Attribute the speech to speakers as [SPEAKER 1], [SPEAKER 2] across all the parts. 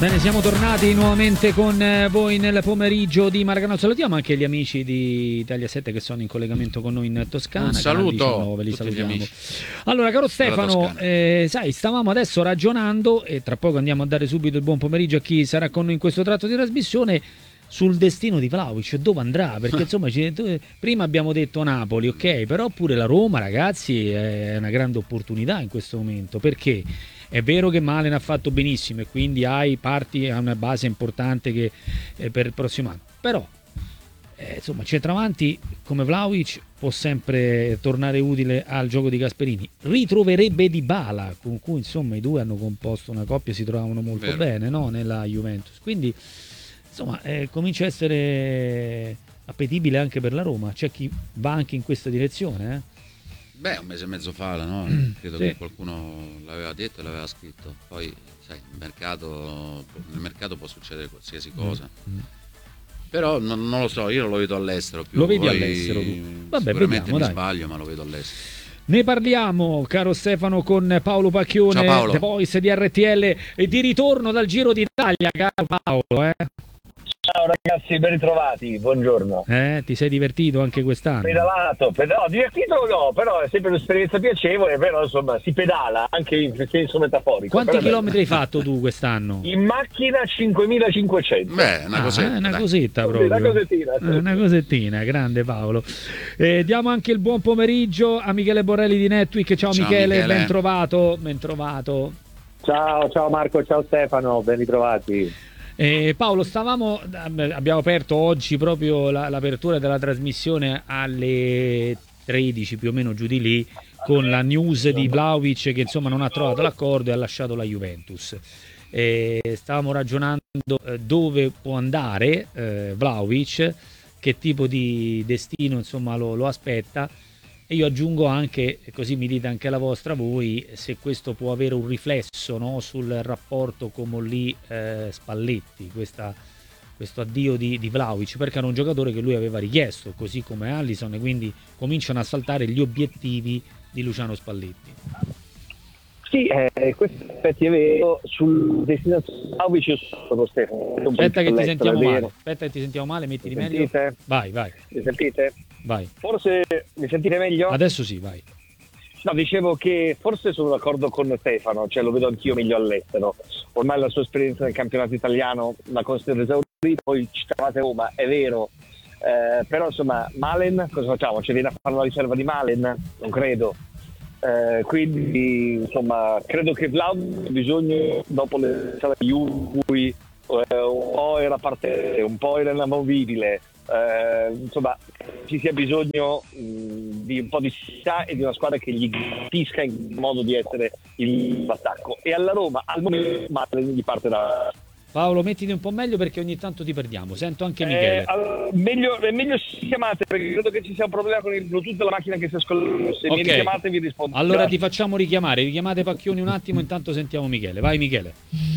[SPEAKER 1] Bene, siamo tornati nuovamente con voi nel pomeriggio di Maracanã. Salutiamo anche gli amici di Italia 7 che sono in collegamento con noi in Toscana.
[SPEAKER 2] Un saluto,
[SPEAKER 1] 19, li
[SPEAKER 2] tutti gli
[SPEAKER 1] salutiamo.
[SPEAKER 2] amici.
[SPEAKER 1] Allora, caro Stefano, sai, stavamo adesso ragionando e tra poco andiamo a dare subito il buon pomeriggio a chi sarà con noi in questo tratto di trasmissione sul destino di Vlahovic, dove andrà, perché insomma prima abbiamo detto Napoli, ok, però pure la Roma, ragazzi, è una grande opportunità in questo momento, perché è vero che Malen ha fatto benissimo e quindi hai una base importante che, per il prossimo anno, però insomma centravanti come Vlahovic può sempre tornare utile al gioco di Gasperini, ritroverebbe Dybala con cui insomma i due hanno composto una coppia, si trovavano molto bene, no? Nella Juventus, quindi insomma comincia a essere appetibile anche per la Roma, c'è chi va anche in questa direzione.
[SPEAKER 2] Beh, un mese e mezzo fa, no? Credo
[SPEAKER 1] sì,
[SPEAKER 2] che qualcuno l'aveva detto e l'aveva scritto. Poi, sai, nel mercato può succedere qualsiasi cosa. Però non lo so, io lo vedo all'estero più.
[SPEAKER 1] Lo vedi
[SPEAKER 2] Poi,
[SPEAKER 1] all'estero tu? Vabbè,
[SPEAKER 2] sicuramente
[SPEAKER 1] vediamo,
[SPEAKER 2] mi
[SPEAKER 1] dai.
[SPEAKER 2] sbaglio, ma lo vedo all'estero.
[SPEAKER 1] Ne parliamo, caro Stefano, con Paolo Pacchione,
[SPEAKER 2] Ciao Paolo.
[SPEAKER 1] The Voice di RTL, e di ritorno dal Giro d'Italia, caro Paolo.
[SPEAKER 3] Ciao ragazzi, ben ritrovati, buongiorno.
[SPEAKER 1] Ti sei divertito anche quest'anno?
[SPEAKER 3] Pedalato, no, divertito no, però è sempre un'esperienza piacevole, però insomma si pedala anche in senso metaforico.
[SPEAKER 1] Quanti chilometri hai fatto tu quest'anno?
[SPEAKER 3] In macchina 5.500.
[SPEAKER 2] Beh, una cosetta.
[SPEAKER 1] Una cosetta proprio.
[SPEAKER 3] Una cosettina. Sì.
[SPEAKER 1] Una cosettina, grande Paolo. Diamo anche il buon pomeriggio a Michele Borrelli di Netweek. Ciao Michele, ben trovato.
[SPEAKER 4] Ciao Marco, ciao Stefano, ben ritrovati.
[SPEAKER 1] Paolo, abbiamo aperto oggi proprio l'apertura della trasmissione alle 13 più o meno, giù di lì, con la news di Vlahovic che insomma non ha trovato l'accordo e ha lasciato la Juventus. Stavamo ragionando dove può andare Vlahovic, che tipo di destino insomma lo aspetta, e io aggiungo anche, così mi dite anche la vostra voi, se questo può avere un riflesso, no, sul rapporto Comolli Spalletti, questo addio di Vlahovic, perché era un giocatore che lui aveva richiesto, così come Alisson, e quindi cominciano a saltare gli obiettivi di Luciano Spalletti.
[SPEAKER 3] Sì, questo aspetti è vero. Sul destinazione Vlahovic io sono Stefano.
[SPEAKER 1] Aspetta che ti sentiamo male, mettiti meglio. Vai.
[SPEAKER 3] Mi sentite?
[SPEAKER 1] Vai.
[SPEAKER 3] Forse mi sentite meglio?
[SPEAKER 1] Adesso sì, vai.
[SPEAKER 3] No, dicevo che forse sono d'accordo con Stefano, cioè lo vedo anch'io meglio all'estero. Ormai la sua esperienza nel campionato italiano la considero esaurita, poi citavate Roma, è vero. Però insomma, Malen, cosa facciamo? Ci viene a fare la riserva di Malen? Non credo. Quindi insomma credo che Vlahovic ha bisogno, dopo le sale di cui un po' era partente, un po' era inamovibile, insomma ci sia bisogno di un po' di serietà e di una squadra che gli garantisca in modo di essere l'attacco, e alla Roma al momento Malen gli parte da...
[SPEAKER 1] Paolo, mettiti un po' meglio perché ogni tanto ti perdiamo. Sento anche Michele.
[SPEAKER 3] È meglio se chiamate, perché credo che ci sia un problema con il Bluetooth della macchina che si ascolta. Se mi richiamate vi rispondo.
[SPEAKER 1] Allora ti facciamo richiamare. Richiamate Pacchioni un attimo, intanto sentiamo Michele. Vai Michele.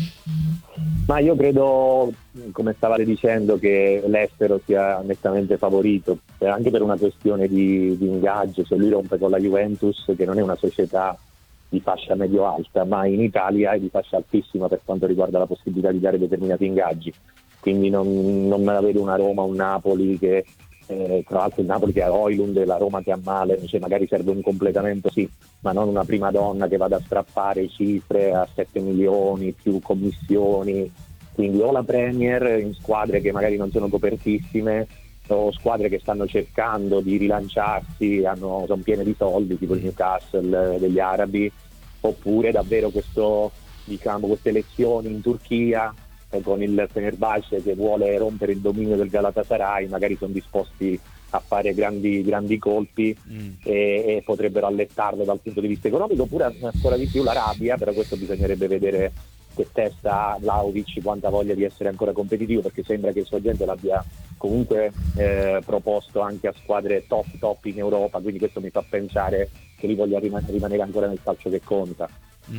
[SPEAKER 4] Ma io credo, come stavate dicendo, che l'estero sia nettamente favorito, anche per una questione di ingaggio. Se lui rompe con la Juventus, che non è una società di fascia medio-alta, ma in Italia è di fascia altissima per quanto riguarda la possibilità di dare determinati ingaggi, quindi non me la vedo una Roma, un Napoli che tra l'altro il Napoli che ha Højlund e la Roma che ha Malen, cioè magari serve un completamento sì, ma non una prima donna che vada a strappare cifre a 7 milioni più commissioni, quindi o la Premier in squadre che magari non sono copertissime, o squadre che stanno cercando di rilanciarsi, sono piene di soldi, tipo il Newcastle degli arabi, oppure davvero queste elezioni in Turchia con il Fenerbahce che vuole rompere il dominio del Galatasaray, magari sono disposti a fare grandi colpi e potrebbero allettarlo dal punto di vista economico, oppure ancora di più l'Arabia, però questo bisognerebbe vedere che testa ha Vlahovic, quanta voglia di essere ancora competitivo, perché sembra che il suo agente l'abbia comunque proposto anche a squadre top in Europa, quindi questo mi fa pensare che lui voglia rimanere ancora nel calcio che conta.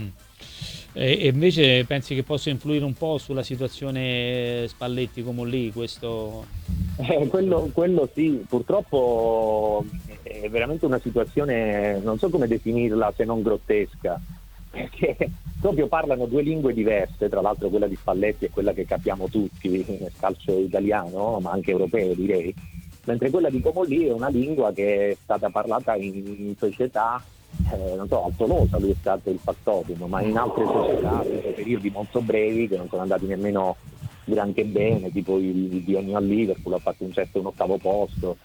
[SPEAKER 1] E invece pensi che possa influire un po' sulla situazione Spalletti come lì questo?
[SPEAKER 4] Quello sì, purtroppo è veramente una situazione, non so come definirla se non grottesca, perché proprio parlano due lingue diverse, tra l'altro quella di Spalletti è quella che capiamo tutti nel calcio italiano, ma anche europeo direi, mentre quella di Comolli è una lingua che è stata parlata in società, non so, a Tolosa lui è stato il factotum, ma in altre società per periodi molto brevi che non sono andati nemmeno granché bene, tipo il biennio a Liverpool ha fatto un sesto e un ottavo posto,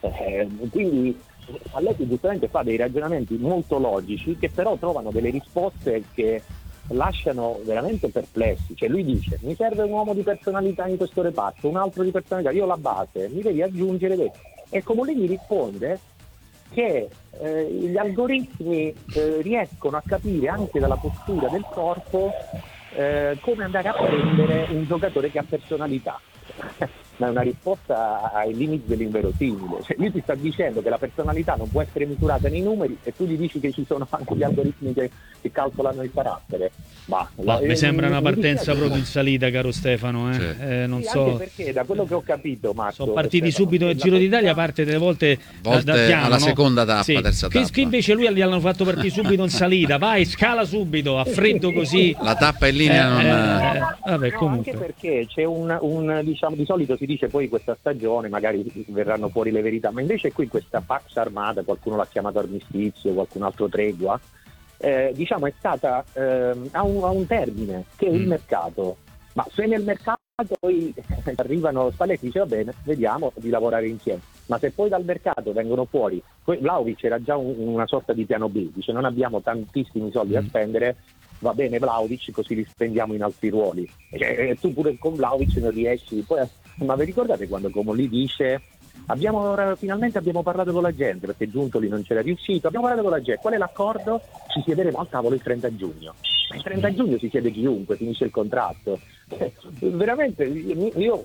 [SPEAKER 4] quindi Spalletti giustamente fa dei ragionamenti molto logici che però trovano delle risposte che lasciano veramente perplessi. Cioè lui dice: mi serve un uomo di personalità in questo reparto, un altro di personalità, io la base, mi devi aggiungere questo. E Comolli gli risponde che gli algoritmi riescono a capire anche dalla postura del corpo come andare a prendere un giocatore che ha personalità. Ma è una risposta ai limiti dell'inverosimile. Cioè, lui ti sta dicendo che la personalità non può essere misurata nei numeri e tu gli dici che ci sono anche gli algoritmi che calcolano il carattere.
[SPEAKER 1] Mi sembra una partenza proprio in salita, caro Stefano.
[SPEAKER 2] Sì.
[SPEAKER 1] Non
[SPEAKER 4] sì,
[SPEAKER 1] so.
[SPEAKER 4] anche perché da quello che ho capito, Marco,
[SPEAKER 1] sono partiti subito il Giro d'Italia, parte delle volte da piano,
[SPEAKER 2] alla
[SPEAKER 1] no?
[SPEAKER 2] seconda tappa,
[SPEAKER 1] sì.
[SPEAKER 2] terza tappa.
[SPEAKER 1] Qui invece lui gli hanno fatto partire subito in salita, vai, scala subito, a freddo così.
[SPEAKER 2] La tappa in linea non...
[SPEAKER 1] Vabbè,
[SPEAKER 4] no,
[SPEAKER 1] comunque.
[SPEAKER 4] anche perché c'è un diciamo, di solito si dice poi questa stagione magari verranno fuori le verità, ma invece qui questa Pax Armata, qualcuno l'ha chiamato armistizio, qualcun altro tregua, diciamo è stata a un termine che è il mercato. Ma se nel mercato poi arrivano Spalletti dice va bene, vediamo di lavorare insieme, ma se poi dal mercato vengono fuori, Vlahovic era già una sorta di piano B, dice non abbiamo tantissimi soldi da spendere, va bene Vlahovic, così li spendiamo in altri ruoli. Tu pure con Vlahovic non riesci. Poi, ma vi ricordate quando Comolli dice finalmente abbiamo parlato con la gente, perché Giuntoli non c'era riuscito, abbiamo parlato con la gente, qual è l'accordo? Ci siederemo al tavolo il 30 giugno. Il 30 giugno si siede chiunque, finisce il contratto. Veramente io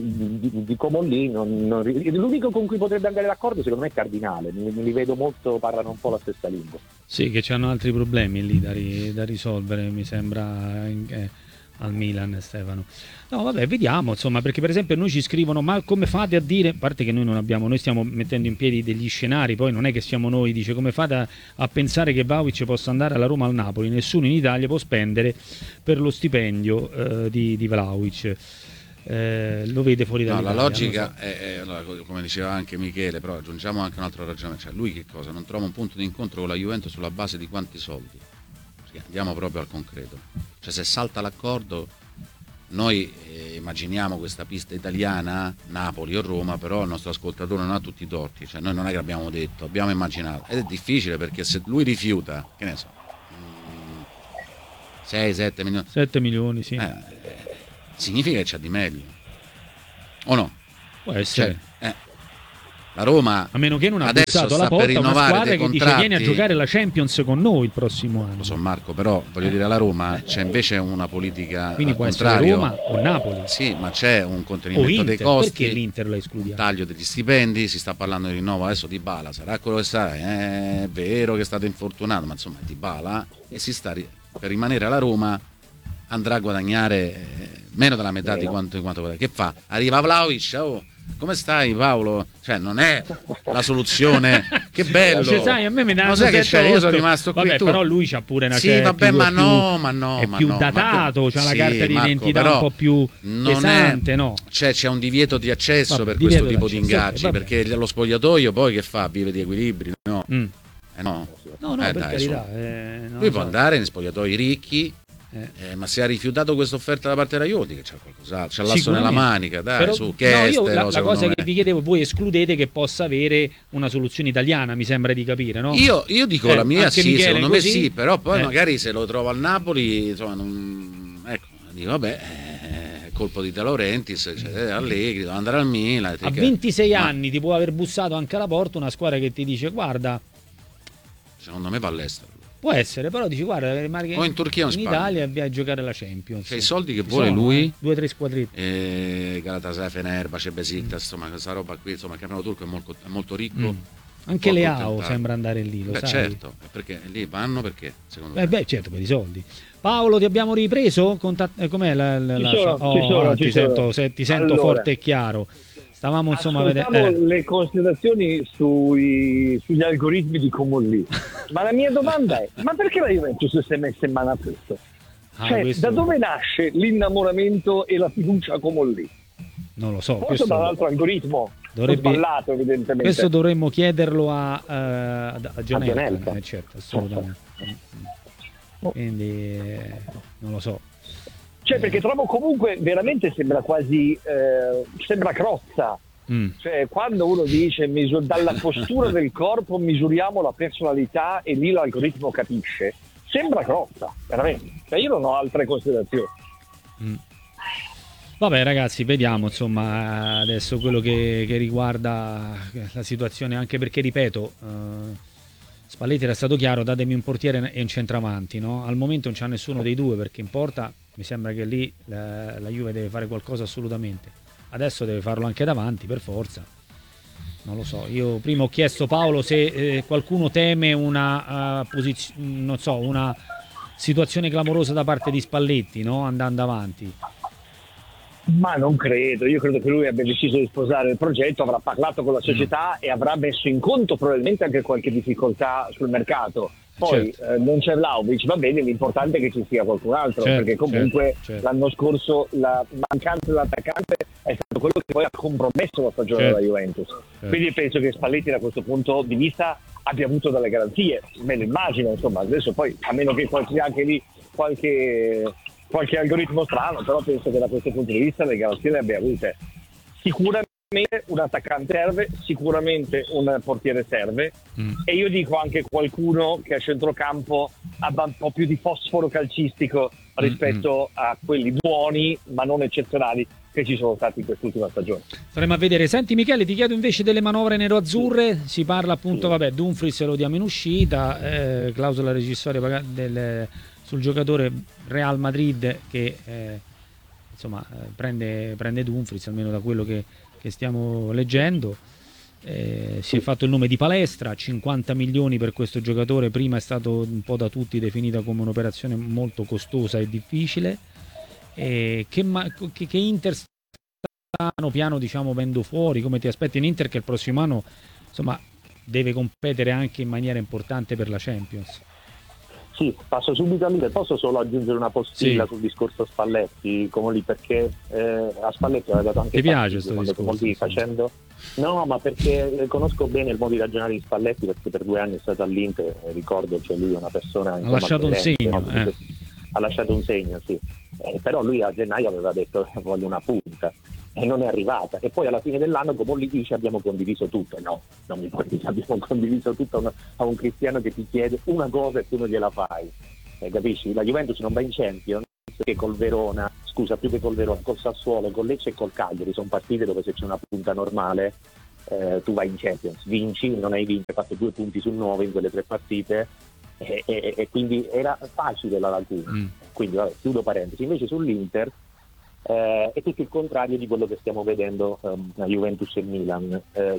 [SPEAKER 4] di Comolli l'unico con cui potrebbe andare d'accordo secondo me è Cardinale, mi li vedo molto, parlano un po' la stessa lingua.
[SPEAKER 1] Sì, che c'hanno altri problemi lì da risolvere, mi sembra, al Milan, Stefano. No, vabbè, vediamo, insomma, perché per esempio noi ci scrivono: ma come fate a dire, a parte che noi stiamo mettendo in piedi degli scenari, poi non è che siamo noi, dice, come fate a pensare che Vlahovic possa andare alla Roma o al Napoli? Nessuno in Italia può spendere per lo stipendio di Vlahovic. Lo vede fuori dall'Italia.
[SPEAKER 2] No, la logica è, come diceva anche Michele, però aggiungiamo anche un altro ragionamento, cioè lui che cosa? Non trova un punto di incontro con la Juventus sulla base di quanti soldi? Andiamo proprio al concreto, cioè se salta l'accordo noi immaginiamo questa pista italiana, Napoli o Roma, però il nostro ascoltatore non ha tutti i torti, cioè noi non è che abbiamo detto, abbiamo immaginato, ed è difficile perché se lui rifiuta, che ne so, 6-7 milioni
[SPEAKER 1] 7 milioni, sì,
[SPEAKER 2] significa che c'ha di meglio o no?
[SPEAKER 1] Può essere,
[SPEAKER 2] cioè, la Roma,
[SPEAKER 1] a meno che non ha
[SPEAKER 2] adesso
[SPEAKER 1] bussato la
[SPEAKER 2] sta per
[SPEAKER 1] porta una
[SPEAKER 2] rinnovare
[SPEAKER 1] squadra
[SPEAKER 2] dei
[SPEAKER 1] che
[SPEAKER 2] contratti.
[SPEAKER 1] dice vieni a giocare la Champions con noi il prossimo anno.
[SPEAKER 2] Lo so Marco, però voglio dire, alla Roma c'è invece una politica
[SPEAKER 1] quindi
[SPEAKER 2] al
[SPEAKER 1] può
[SPEAKER 2] contrario.
[SPEAKER 1] essere Roma o Napoli.
[SPEAKER 2] Sì, ma c'è un
[SPEAKER 1] O
[SPEAKER 2] contenimento
[SPEAKER 1] Inter,
[SPEAKER 2] dei costi,
[SPEAKER 1] perché l'Inter la
[SPEAKER 2] un
[SPEAKER 1] escludiamo?
[SPEAKER 2] taglio degli stipendi, si sta parlando di rinnovo adesso di Dybala, sarà quello che sarà, è vero che è stato infortunato, ma insomma Dybala, e per rimanere alla Roma andrà a guadagnare meno della metà di quanto guadagna. Che fa? Arriva Vlahovic, come stai Paolo? Cioè non è la soluzione. Che bello.
[SPEAKER 1] Cioè, sai, a me mi dà,
[SPEAKER 2] sai che c'è? Io sono rimasto qui.
[SPEAKER 1] Vabbè, però lui c'ha pure una
[SPEAKER 2] sì, vabbè, ma no,
[SPEAKER 1] è più datato, c'ha la carta di identità un po' più pesante, no?
[SPEAKER 2] Cioè c'è un divieto di accesso per questo tipo di ingaggi, perché lo spogliatoio poi che fa? Vive di equilibri, no?
[SPEAKER 1] No, per
[SPEAKER 2] dai,
[SPEAKER 1] carità.
[SPEAKER 2] lui può andare in spogliatoi ricchi. Ma se ha rifiutato questa offerta da parte della Juve, che c'ha qualcosa, c'ha l'asso nella manica, dai,
[SPEAKER 1] però,
[SPEAKER 2] su che
[SPEAKER 1] io la cosa
[SPEAKER 2] me.
[SPEAKER 1] che vi chiedevo, voi escludete che possa avere una soluzione italiana, mi sembra di capire, no?
[SPEAKER 2] Io dico la mia, sì,
[SPEAKER 1] Michele,
[SPEAKER 2] secondo
[SPEAKER 1] così,
[SPEAKER 2] me sì, però poi magari se lo trovo al Napoli, insomma, ecco, dico vabbè, colpo di De Laurentiis, Allegri, devo andare al Milan.
[SPEAKER 1] A 26 anni ti può aver bussato anche alla porta una squadra che ti dice guarda,
[SPEAKER 2] secondo me va all'estero.
[SPEAKER 1] può essere, però dici guarda,
[SPEAKER 2] o in Turchia o in
[SPEAKER 1] Italia e vai a giocare la Champions.
[SPEAKER 2] Cioè, i soldi che vuole lui,
[SPEAKER 1] 2 o 3 squadrette,
[SPEAKER 2] Galatasaray, Fenerbahce, Besiktas, insomma questa roba qui, insomma il campionato turco è molto ricco.
[SPEAKER 1] Anche Leao sembra andare lì, lo sai.
[SPEAKER 2] Certo, perché lì vanno perché secondo me.
[SPEAKER 1] Beh, certo, per i soldi. Paolo, ti abbiamo ripreso? Com'è
[SPEAKER 3] Ci sono.
[SPEAKER 1] ti sento
[SPEAKER 3] Allora,
[SPEAKER 1] forte e chiaro. stavamo insomma
[SPEAKER 3] vedendo le considerazioni sugli algoritmi di Comolli. Ma la mia domanda è: ma perché la Juventus si è messa in mano a questo? Da dove nasce l'innamoramento e la fiducia a Comolli?
[SPEAKER 1] Non lo so.
[SPEAKER 3] Forse dall'altro algoritmo sballato, evidentemente.
[SPEAKER 1] Questo dovremmo chiederlo a Gianetta. Certo, assolutamente. Quindi non lo so.
[SPEAKER 3] Perché trovo comunque veramente sembra quasi sembra crozza. Cioè, quando uno dice dalla postura del corpo misuriamo la personalità e lì l'algoritmo capisce, sembra crozza, veramente. Io non ho altre considerazioni.
[SPEAKER 1] Vabbè ragazzi, vediamo insomma adesso quello che riguarda la situazione, anche perché ripeto, Spalletti era stato chiaro: datemi un portiere e un centravanti, no? Al momento non c'ha nessuno dei due, perché in porta mi sembra che lì la Juve deve fare qualcosa assolutamente. Adesso deve farlo anche davanti per forza. Non lo so, io prima ho chiesto Paolo se qualcuno teme una una situazione clamorosa da parte di Spalletti, no? Andando avanti.
[SPEAKER 3] Ma non credo, io credo che lui abbia deciso di sposare il progetto, avrà parlato con la società e avrà messo in conto probabilmente anche qualche difficoltà sul mercato. Poi non c'è Vlahovic, va bene, l'importante è che ci sia qualcun altro, perché comunque l'anno scorso la mancanza dell'attaccante è stato quello che poi ha compromesso la stagione della Juventus. Quindi penso che Spalletti da questo punto di vista abbia avuto delle garanzie, me lo immagino, insomma. Adesso poi, a meno che poi sia anche lì qualche algoritmo strano, però penso che da questo punto di vista le garanzie le abbia avute. Sicuramente un attaccante serve, sicuramente un portiere serve, e io dico anche qualcuno che a centrocampo abbia un po' più di fosforo calcistico rispetto a quelli buoni ma non eccezionali che ci sono stati in quest'ultima stagione.
[SPEAKER 1] Staremo a vedere. Senti Michele, ti chiedo invece delle manovre nero-azzurre. Si parla appunto, Dumfries lo diamo in uscita, clausola rescissoria sul giocatore Real Madrid che prende Dumfries, almeno da quello che stiamo leggendo. Si è fatto il nome di Palestra, 50 milioni per questo giocatore. Prima è stato un po' da tutti definita come un'operazione molto costosa e difficile. Che Inter piano vendo fuori? Come ti aspetti in Inter, che il prossimo anno deve competere anche in maniera importante per la Champions?
[SPEAKER 4] Sì, passo subito all'Inter. Posso solo aggiungere una postilla sul discorso Spalletti, come lì, perché a Spalletti aveva dato anche...
[SPEAKER 1] Ti piace questo discorso?
[SPEAKER 4] Facendo... No, ma perché conosco bene il modo di ragionare di Spalletti, perché per 2 anni è stato all'Inter, ricordo, lui è una persona...
[SPEAKER 1] Ha lasciato un segno.
[SPEAKER 4] Ha lasciato un segno, sì. Però lui a gennaio aveva detto voglio una punta, e non è arrivata. E poi alla fine dell'anno, come lui dice, abbiamo condiviso tutto. No, non mi puoi dire abbiamo condiviso tutto a un cristiano che ti chiede una cosa e tu non gliela fai. Capisci? La Juventus non va in Champions, che col Verona, più che col Verona, col Sassuolo, col Lecce e col Cagliari sono partite dove se c'è una punta normale tu vai in Champions, vinci, non hai vinto, hai fatto 2 punti su 9 in quelle 3 partite. E quindi era facile la laguna. Quindi chiudo parentesi. Invece sull'Inter è tutto il contrario di quello che stiamo vedendo a Juventus e Milan,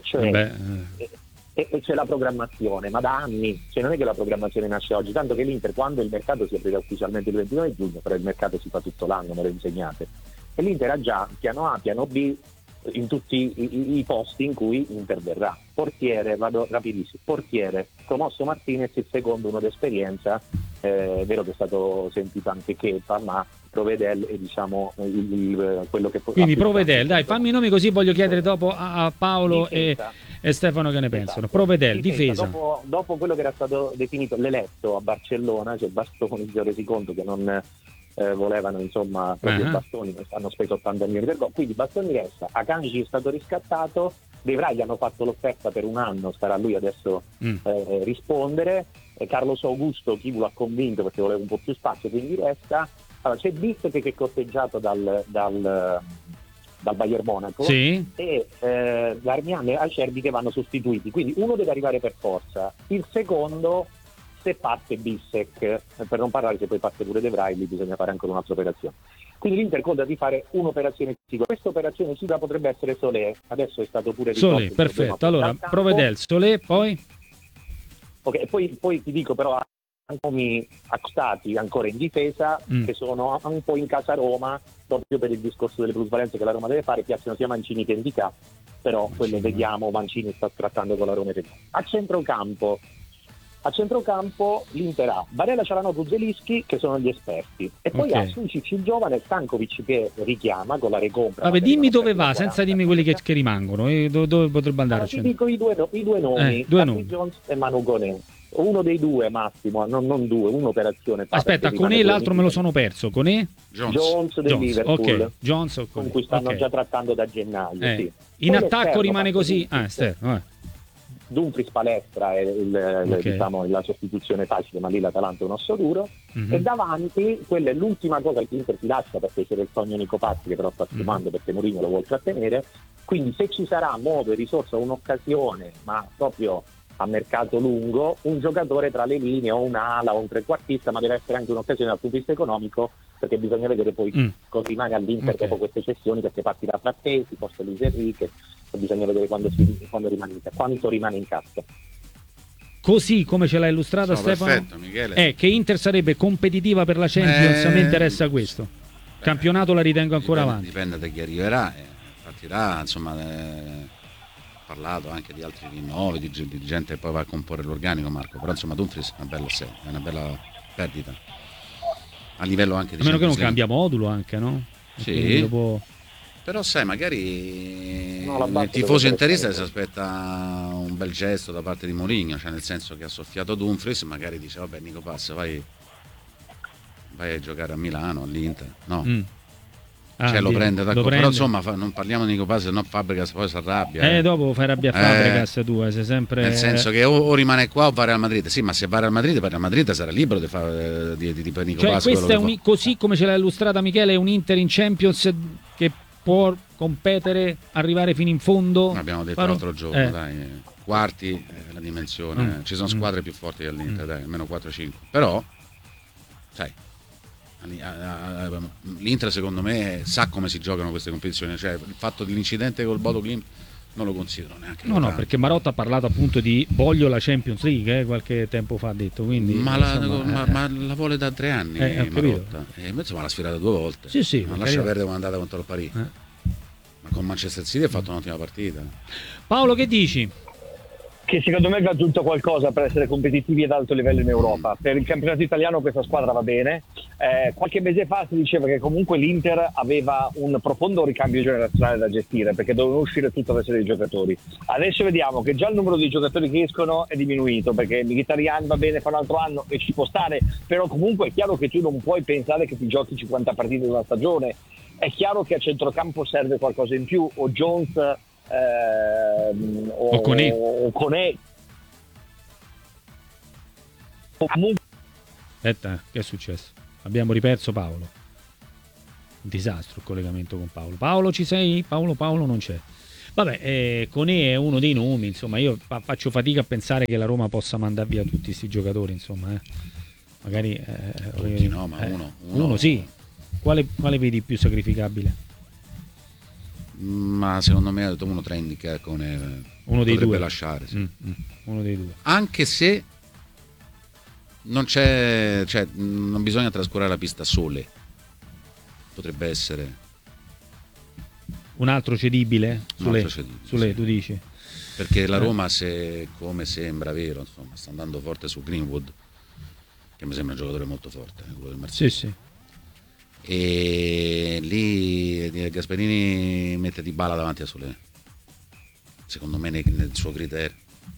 [SPEAKER 4] e c'è la programmazione, ma da anni, non è che la programmazione nasce oggi, tanto che l'Inter, quando il mercato si aprirà ufficialmente il 29 giugno, però il mercato si fa tutto l'anno, me lo insegnate, e l'Inter ha già piano A, piano B in tutti i posti in cui interverrà. Portiere, vado rapidissimo, portiere, promosso Martinez, il secondo uno d'esperienza, è vero che è stato sentito anche Kepa, ma Provedel è quello che...
[SPEAKER 1] Quindi Provedel, dai, fammi i nomi così voglio chiedere dopo a Paolo e Stefano che ne pensano. Provedel, difesa.
[SPEAKER 4] Dopo quello che era stato definito l'eletto a Barcellona, cioè Bastoni, si è resi conto che non... volevano proprio Bastoni, hanno speso 80 milioni per gol, quindi Bastoni resta, Akanji è stato riscattato, De Vrij gli hanno fatto l'offerta per 1 anno, starà lui adesso rispondere, Carlos Augusto chi lo ha convinto perché voleva un po' più spazio, quindi resta. Allora, c'è Bissek che è costeggiato dal Bayern Monaco, e Darmian e Acerbi che vanno sostituiti, quindi uno deve arrivare per forza, il secondo, se parte Bissek, per non parlare se poi parte pure De Vrij, lì bisogna fare ancora un'altra operazione. Quindi l'Inter conta di fare un'operazione sicura. Questa operazione sicura potrebbe essere Solé, adesso è stato pure risolto.
[SPEAKER 1] Solé, perfetto. Allora, Provedel, Solé, poi?
[SPEAKER 4] Ok, poi ti dico però nomi accostati ancora in difesa che sono un po' in casa Roma, proprio per il discorso delle plusvalenze che la Roma deve fare. Piacciono sia Mancini che Ndicà, però quello vediamo. Mancini sta trattando con la Roma. A centrocampo l'Inter ha Barella, Cialanoglu, Zelinski, che sono gli esperti, e poi ha Sucic il giovane, Stankovic che richiama con la recompra.
[SPEAKER 1] Vabbè, dimmi dove va, senza dirmi quelli che rimangono, dove potrebbe andare.
[SPEAKER 4] Ti dico i due nomi, Patrick Jones e Manu Koné. Uno dei due massimo, non due, un'operazione.
[SPEAKER 1] Aspetta, Koné l'altro me lo sono perso. Koné?
[SPEAKER 4] Jones del Liverpool,
[SPEAKER 1] okay. Jones,
[SPEAKER 4] con cui stanno già trattando da gennaio. Sì.
[SPEAKER 1] In poi attacco rimane così.
[SPEAKER 4] Dumfries palestra è diciamo, la sostituzione facile, ma lì l'Atalanta è un osso duro. E davanti, quella è l'ultima cosa che l'Inter si lascia, perché c'era il sogno Nico Pazzi, che però sta sfumando perché Mourinho lo vuole trattenere. Quindi se ci sarà modo e risorsa, un'occasione, ma proprio a mercato lungo, un giocatore tra le linee, o un'ala o un trequartista, ma deve essere anche un'occasione dal punto di vista economico, perché bisogna vedere poi cosa rimane all'Inter dopo queste cessioni, perché partirà Frattesi, forse Luis Enrique, bisogna vedere quando quanto rimane in cassa.
[SPEAKER 1] Così come ce l'ha illustrata Stefano,
[SPEAKER 2] perfetto, Michele.
[SPEAKER 1] Che Inter sarebbe competitiva per la Champions, mi interessa questo. Campionato la ritengo ancora avanti.
[SPEAKER 2] Dipende da chi arriverà, partirà, insomma, parlato anche di altri rinnovi, di gente che poi va a comporre l'organico, Marco, però insomma Dumfries è una bella perdita a livello anche di, a
[SPEAKER 1] meno che non cambia modulo anche, no?
[SPEAKER 2] Sì, dopo... però sai, magari il tifoso interista si aspetta un bel gesto da parte di Mourinho, cioè nel senso che ha soffiato Dumfries, magari dice vabbè Nico Passa, vai a giocare a Milano, all'Inter, no? Lo prende d'accordo, però insomma non parliamo di Nico Pazzi, se no Fabregas poi si arrabbia.
[SPEAKER 1] Dopo fai arrabbiare Fabregas tu, sei sempre...
[SPEAKER 2] Nel senso che o rimane qua o va al Madrid. Sì, ma se va al Madrid sarà libero di fare di Nico Pazzi.
[SPEAKER 1] Questa è così come ce l'ha illustrata Michele, è un Inter in Champions che può competere, arrivare fino in fondo.
[SPEAKER 2] Abbiamo detto l'altro giorno, dai, quarti la dimensione, ci sono squadre più forti dell'Inter, dai, almeno 4-5. Però, sai, l'Inter secondo me sa come si giocano queste competizioni, cioè il fatto dell'incidente col Bodo Glimt non lo considero neanche.
[SPEAKER 1] No, perché Marotta ha parlato appunto di voglio la Champions League, qualche tempo fa ha detto, quindi
[SPEAKER 2] ma la vuole da 3 anni Marotta, insomma l'ha sfidata 2 volte.
[SPEAKER 1] Sì,
[SPEAKER 2] non lascia perdere quando è andata contro il Paris, ma con Manchester City ha fatto un'ottima partita.
[SPEAKER 1] Paolo, che dici?
[SPEAKER 3] Che secondo me ha aggiunto qualcosa per essere competitivi ad alto livello in Europa. Per il campionato italiano questa squadra va bene. Qualche mese fa si diceva che comunque l'Inter aveva un profondo ricambio generazionale da gestire, perché dovevano uscire tutto adesso dei giocatori. Adesso vediamo che già il numero di giocatori che escono è diminuito, perché Mkhitaryan va bene, fa un altro anno e ci può stare, però comunque è chiaro che tu non puoi pensare che ti giochi 50 partite in una stagione. È chiaro che a centrocampo serve qualcosa in più, o Jones o Koné.
[SPEAKER 1] Aspetta, che è successo? Abbiamo riperso Paolo. Un disastro il collegamento con Paolo. Paolo, ci sei? Paolo non c'è. Vabbè, Koné è uno dei nomi, insomma, io faccio fatica a pensare che la Roma possa mandare via tutti questi giocatori, insomma, magari
[SPEAKER 2] tutti no, ma uno
[SPEAKER 1] sì. Quale vedi più sacrificabile?
[SPEAKER 2] Ma secondo me ha detto uno tra Indica con
[SPEAKER 1] uno dei due
[SPEAKER 2] lasciare, sì.
[SPEAKER 1] Uno dei due,
[SPEAKER 2] anche se non c'è, cioè non bisogna trascurare la pista Sole, potrebbe essere
[SPEAKER 1] un altro cedibile Sole,
[SPEAKER 2] sì.
[SPEAKER 1] Tu dici,
[SPEAKER 2] perché la Roma, se come sembra vero, insomma, sta andando forte su Greenwood, che mi sembra un giocatore molto forte, quello del Marsiglia.
[SPEAKER 1] Sì.
[SPEAKER 2] E lì Gasperini mette Dybala davanti a Solé, secondo me nel suo criterio.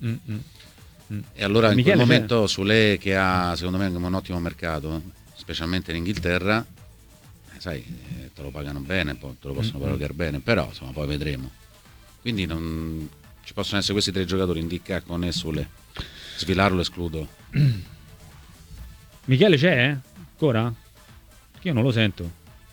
[SPEAKER 2] E allora in quel momento Solé, che ha secondo me un ottimo mercato, specialmente in Inghilterra, sai, te lo pagano bene, poi te lo possono pagare bene, però insomma poi vedremo. Quindi non ci possono essere questi 3 giocatori, Indica con Solé. Svilarlo escludo.
[SPEAKER 1] Michele c'è ancora? Io non lo sento.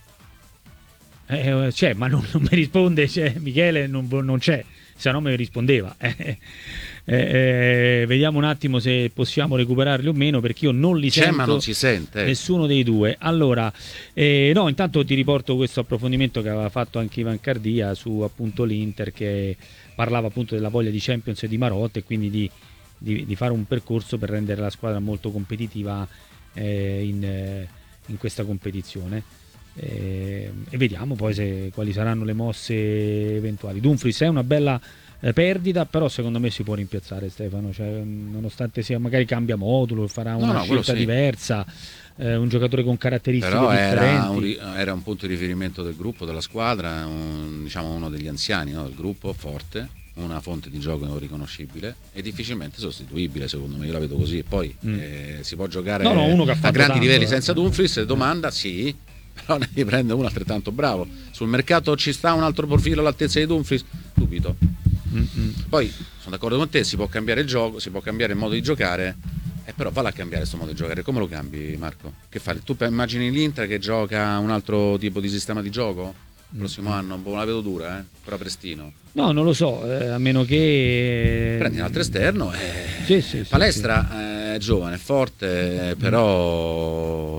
[SPEAKER 1] C'è, ma non mi risponde. Michele non c'è, se no mi rispondeva. Vediamo un attimo se possiamo recuperarli o meno, perché io non li sento.
[SPEAKER 2] Ma non si sente.
[SPEAKER 1] Nessuno dei due. Allora, no, intanto ti riporto questo approfondimento che aveva fatto anche Ivan Cardia su appunto l'Inter, che parlava appunto della voglia di Champions e di Marotta, e quindi di di fare un percorso per rendere la squadra molto competitiva in questa competizione. E vediamo poi quali saranno le mosse eventuali. Dumfries è una bella perdita, però secondo me si può rimpiazzare, Stefano, cioè, nonostante sia magari cambia modulo, farà una scelta diversa, un giocatore con caratteristiche
[SPEAKER 2] però
[SPEAKER 1] differenti.
[SPEAKER 2] Era un punto di riferimento del gruppo, della squadra, diciamo uno degli anziani, no, del gruppo, forte, una fonte di gioco riconoscibile e difficilmente sostituibile, secondo me, io la vedo così. E poi si può giocare
[SPEAKER 1] uno che
[SPEAKER 2] a grandi livelli senza Dumfries, domanda sì, però ne prende uno altrettanto bravo. Sul mercato ci sta un altro profilo all'altezza di Dumfries? Dubito. Poi sono d'accordo con te, si può cambiare il gioco, si può cambiare il modo di giocare, però valla a cambiare questo modo di giocare. Come lo cambi, Marco? Che fai? Tu immagini l'Inter che gioca un altro tipo di sistema di gioco? Il prossimo anno? La vedo dura, però prestino.
[SPEAKER 1] No, non lo so, a meno che
[SPEAKER 2] prendi un altro esterno.
[SPEAKER 1] Sì,
[SPEAKER 2] Palestra è giovane, è forte, però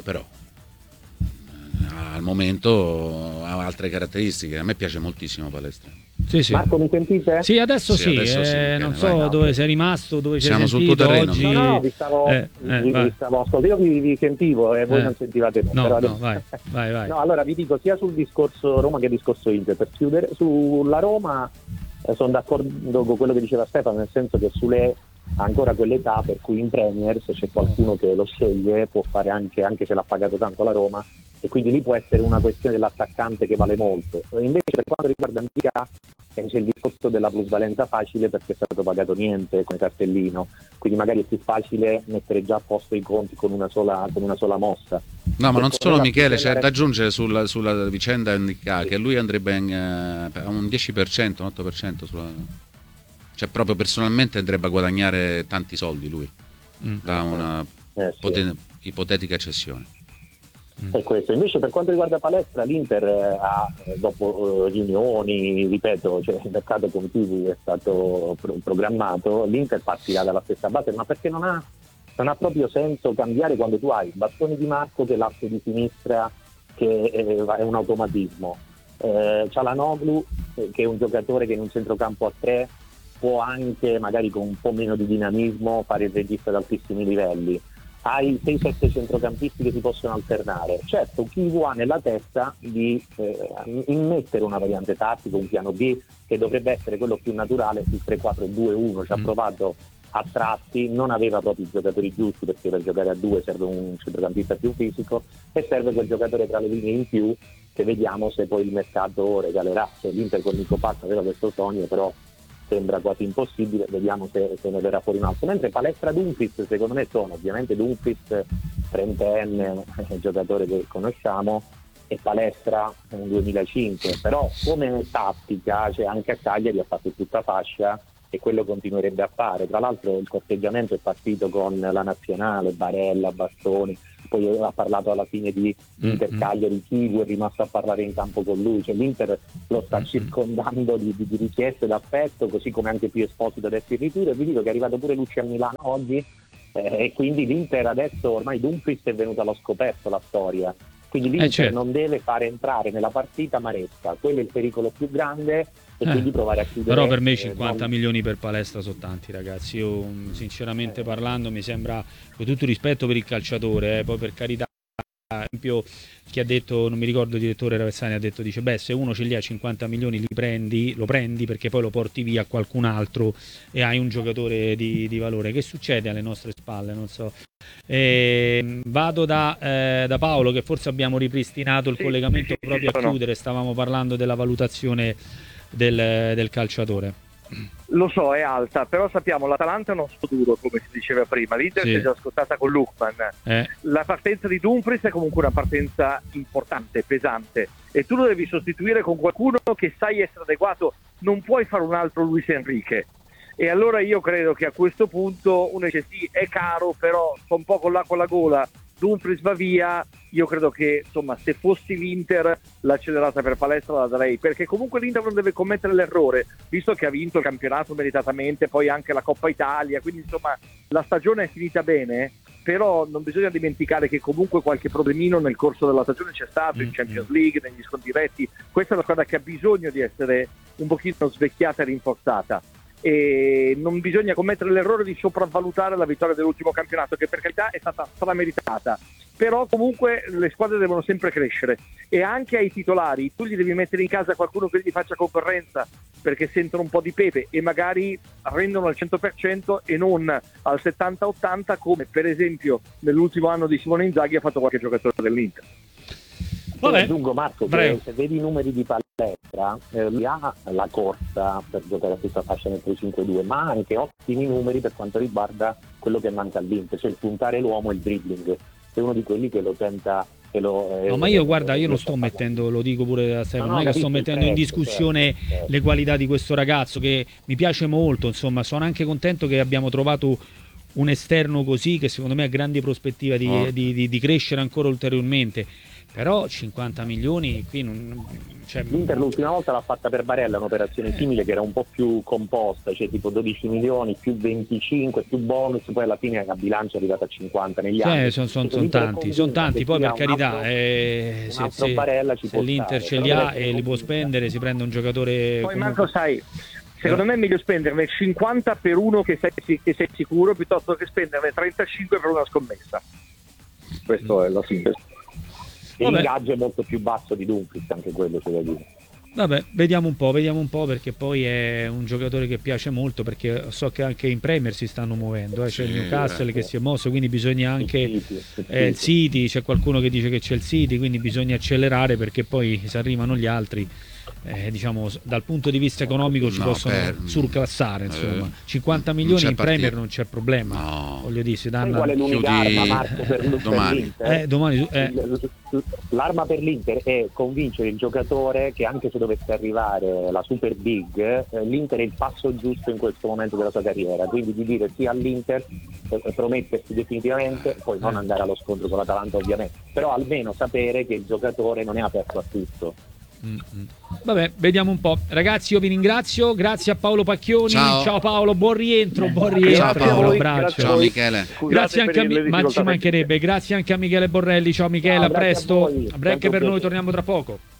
[SPEAKER 2] al momento ha altre caratteristiche. A me piace moltissimo Palestra.
[SPEAKER 1] Sì.
[SPEAKER 4] Marco, mi sentite?
[SPEAKER 1] Sì, adesso sì. Non so dove sei rimasto, dove sei sentito.
[SPEAKER 2] Siamo sul tuo terreno.
[SPEAKER 1] Oggi.
[SPEAKER 4] No, vi stavo ascoltando. Io vi sentivo e voi non sentivate me.
[SPEAKER 1] No, vai.
[SPEAKER 4] No, allora vi dico sia sul discorso Roma che discorso Inter. Per chiudere, sulla Roma sono d'accordo con quello che diceva Stefano, nel senso che Sule ha ancora quell'età per cui in Premier, se c'è qualcuno che lo sceglie, può fare anche se l'ha pagato tanto la Roma, e quindi lì può essere una questione dell'attaccante che vale molto. Invece per quanto riguarda Ndicà c'è il discorso della plusvalenza facile, perché è stato pagato niente come cartellino, quindi magari è più facile mettere già a posto i conti con una sola mossa.
[SPEAKER 2] No, ma non solo, Michele, c'è da aggiungere sulla vicenda Ndicà che lui andrebbe a un 10%, un 8% cioè proprio personalmente andrebbe a guadagnare tanti soldi lui da una ipotetica cessione.
[SPEAKER 4] È questo. Invece per quanto riguarda Palestra, l'Inter ha, dopo riunioni, ripeto, cioè il mercato con cui è stato programmato, l'Inter partirà dalla stessa base, ma perché non ha proprio senso cambiare quando tu hai Bastoni Di Marco che è l'asse di sinistra, che è un automatismo, Çalhanoğlu che è un giocatore che in un centrocampo a 3 può anche magari con un po' meno di dinamismo fare il regista ad altissimi livelli. Hai 6-7 centrocampisti che si possono alternare. Certo, Chivu ha nella testa di immettere una variante tattica, un piano B che dovrebbe essere quello più naturale sul 3-4-2-1. Ci ha provato a tratti, non aveva proprio i giocatori giusti, perché per giocare a 2 serve un centrocampista più fisico e serve quel giocatore tra le linee in più, che vediamo se poi il mercato regalerà. Cioè, l'Inter con Nico Pazza aveva questo sogno, però sembra quasi impossibile, vediamo se ne verrà fuori un altro. Mentre Palestra, Dumfries, secondo me sono ovviamente Dumfries trentenne, giocatore che conosciamo, e Palestra un 2005, però come tattica, cioè anche a Cagliari ha fatto tutta fascia e quello continuerebbe a fare. Tra l'altro il corteggiamento è partito con la nazionale, Barella, Bastoni, poi ha parlato alla fine di Inter Cagliari, Chivu è rimasto a parlare in campo con lui, cioè l'Inter lo sta circondando di richieste d'affetto, così come anche più Esposito adesso in ritiro, e vi dico che è arrivato pure Lucci a Milano oggi, e quindi l'Inter adesso, ormai Dumfries è venuto allo scoperto la storia, quindi l'Inter non deve fare entrare nella partita Maresca, quello è il pericolo più grande, e quindi provare a chiudere.
[SPEAKER 1] Però per me 50 milioni per Palestra sono tanti, ragazzi. Io sinceramente parlando mi sembra, con tutto rispetto per il calciatore, poi per carità, per esempio chi ha detto, non mi ricordo il direttore Ravessani, ha detto, dice beh, se uno ce li ha 50 milioni lo prendi perché poi lo porti via a qualcun altro e hai un giocatore di valore. Che succede alle nostre spalle? Non so. Vado da Paolo, che forse abbiamo ripristinato il collegamento proprio a chiudere, stavamo parlando della valutazione del calciatore.
[SPEAKER 3] Lo so, è alta, però sappiamo l'Atalanta è uno duro, come si diceva prima, l'Inter si è già scottata con Lookman, la partenza di Dumfries è comunque una partenza importante, pesante, e tu lo devi sostituire con qualcuno che sai essere adeguato, non puoi fare un altro Luis Enrique. E allora io credo che a questo punto uno dice sì, è caro, però sto un po' con l'acqua alla gola, Dumfries va via. Io credo che insomma, se fossi l'Inter, l'accelerata per Palestra la darei, perché comunque l'Inter non deve commettere l'errore, visto che ha vinto il campionato meritatamente, poi anche la Coppa Italia, quindi insomma la stagione è finita bene, però non bisogna dimenticare che comunque qualche problemino nel corso della stagione c'è stato, in Champions League, negli scontri diretti. Questa è una squadra che ha bisogno di essere un pochino svecchiata e rinforzata. e non bisogna commettere l'errore di sopravvalutare la vittoria dell'ultimo campionato, che per carità è stata strameritata, però comunque le squadre devono sempre crescere, e anche ai titolari tu gli devi mettere in casa qualcuno che gli faccia concorrenza, perché sentono un po' di pepe e magari rendono al 100% e non al 70-80, come per esempio nell'ultimo anno di Simone Inzaghi ha fatto qualche giocatore dell'Inter.
[SPEAKER 4] Vabbè. Aggiungo, Marco, che se vedi i numeri di palestra, lui ha la corsa per giocare a questa fascia nel 3-5-2, ma ha anche ottimi numeri per quanto riguarda quello che manca all'Inter, cioè il puntare l'uomo e il dribbling. È uno di quelli che lo tenta.
[SPEAKER 1] No, ma io guarda, io non sto mettendo, lo dico pure a Stefano, non è che sto mettendo in discussione le qualità di questo ragazzo, che mi piace molto, insomma, sono anche contento che abbiamo trovato un esterno così, che secondo me ha grandi prospettive di crescere ancora ulteriormente. Però 50 milioni qui non, cioè...
[SPEAKER 4] L'Inter l'ultima volta l'ha fatta per Barella, un'operazione simile che era un po' più composta, cioè tipo 12 milioni più 25 più bonus, poi alla fine la bilancia è arrivata a 50 negli anni.
[SPEAKER 1] Sono tanti, poi per carità se l'Inter ce li ha e li può spendere, si prende un giocatore.
[SPEAKER 3] Poi Marco, sai, secondo me è meglio spenderne 50 per uno che sei sicuro, piuttosto che spenderne 35 per una scommessa. Questo è la sintesi.
[SPEAKER 4] E l'ingaggio è molto più basso di Dumfries, anche quello c'è da dire.
[SPEAKER 1] Vabbè, vediamo un po', perché poi è un giocatore che piace molto, perché so che anche in Premier si stanno muovendo, c'è il Newcastle che si è mosso, quindi bisogna anche il City, c'è qualcuno che dice che c'è il City, quindi bisogna accelerare, perché poi se arrivano gli altri diciamo dal punto di vista economico ci possono surclassare, insomma. 50 milioni in Premier non c'è problema, voglio dire, si danno.
[SPEAKER 4] Qual è l'unica arma, Marco, per
[SPEAKER 2] domani.
[SPEAKER 4] L'arma per l'Inter è convincere il giocatore che anche se dovesse arrivare la Super Big, l'Inter è il passo giusto in questo momento della sua carriera, quindi di dire sì all'Inter, promettersi definitivamente, poi non andare allo scontro con l'Atalanta ovviamente, però almeno sapere che il giocatore non è aperto a tutto.
[SPEAKER 1] Vabbè, vediamo un po'. Ragazzi, io vi ringrazio, grazie a Paolo Pacchioni. Ciao Paolo, buon rientro.
[SPEAKER 2] Ciao Paolo,
[SPEAKER 1] un abbraccio.
[SPEAKER 2] Ciao Michele.
[SPEAKER 1] Grazie anche ma ci mancherebbe. Grazie anche a Michele Borrelli. Ciao Michele, a presto. A break per noi, torniamo tra poco.